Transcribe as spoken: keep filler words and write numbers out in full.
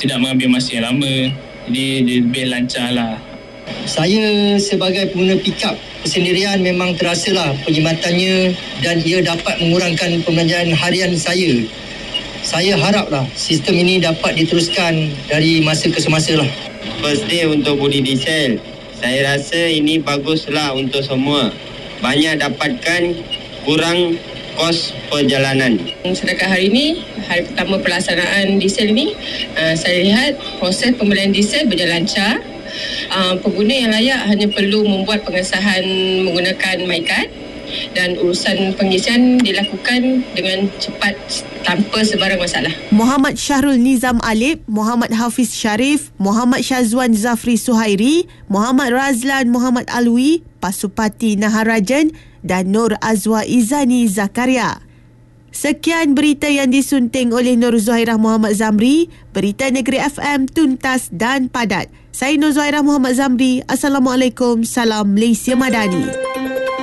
tidak mengambil masa yang lama. Jadi dia lebih lancar lah. Saya sebagai pengguna pikap sendirian memang terasalah perkhidmatannya dan ia dapat mengurangkan pembelanjaan harian saya. Saya haraplah sistem ini dapat diteruskan dari masa ke semasa lah. First day untuk budi diesel, saya rasa ini baguslah untuk semua. Banyak dapatkan kurang kos perjalanan. Sedangkan hari ini, hari pertama pelaksanaan diesel ini, uh, saya lihat proses pembelian diesel berjalan lancar. Uh, pengguna yang layak hanya perlu membuat pengesahan menggunakan MyCard dan urusan pengisian dilakukan dengan cepat tanpa sebarang masalah. Muhammad Syahrul Nizam Alip, Muhammad Hafiz Sharif, Muhammad Syazwan Zafri Suhairi, Muhammad Razlan Muhammad Alwi, Pasupati Naharajan dan Nur Azwa Izani Zakaria. Sekian berita yang disunting oleh Nur Zuhairah Muhammad Zamri. Berita Negeri F M tuntas dan padat. Saya Nur Zuhairah Muhammad Zamri. Assalamualaikum. Salam Malaysia Madani.